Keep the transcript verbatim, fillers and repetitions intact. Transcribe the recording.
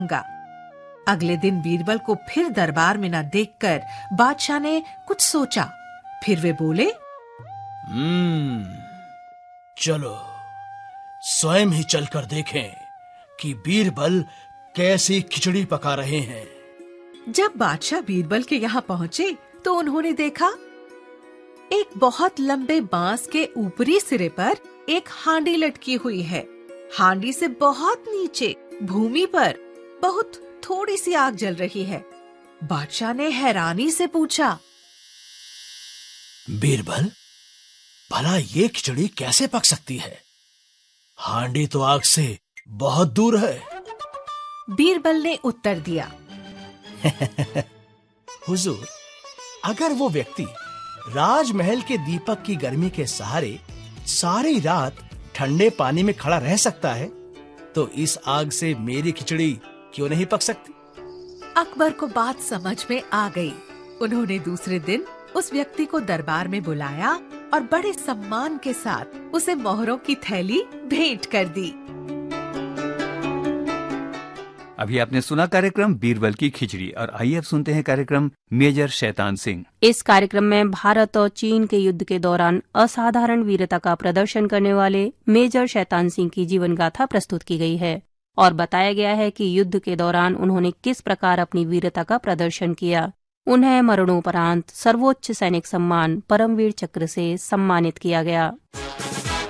अगले दिन बीरबल को फिर दरबार में न देखकर बादशाह ने कुछ सोचा। फिर वे बोले, हम्म चलो स्वयं ही चलकर देखें कि बीरबल कैसी खिचड़ी पका रहे हैं। जब बादशाह बीरबल के यहाँ पहुँचे तो उन्होंने देखा एक बहुत लंबे बांस के ऊपरी सिरे पर एक हांडी लटकी हुई है। हांडी से बहुत नीचे भूमि पर बहुत थोड़ी सी आग जल रही है। बादशाह ने हैरानी से पूछा, बीरबल, भला ये खिचड़ी कैसे पक सकती है? हांडी तो आग से बहुत दूर है। बीरबल ने उत्तर दिया, हुजूर, अगर वो व्यक्ति राजमहल के दीपक की गर्मी के सहारे सारी रात ठंडे पानी में खड़ा रह सकता है, तो इस आग से मेरी खिचड़ी क्यों नहीं पक सकती? अकबर को बात समझ में आ गई। उन्होंने दूसरे दिन उस व्यक्ति को दरबार में बुलाया और बड़े सम्मान के साथ उसे मोहरों की थैली भेंट कर दी। अभी आपने सुना कार्यक्रम बीरबल की खिचड़ी, और आइए अब सुनते हैं कार्यक्रम मेजर शैतान सिंह। इस कार्यक्रम में भारत और चीन के युद्ध के दौरान असाधारण वीरता का प्रदर्शन करने वाले मेजर शैतान सिंह की जीवन गाथा प्रस्तुत की गई है और बताया गया है कि युद्ध के दौरान उन्होंने किस प्रकार अपनी वीरता का प्रदर्शन किया। उन्हें मरणोपरांत सर्वोच्च सैनिक सम्मान परमवीर चक्र से सम्मानित किया गया।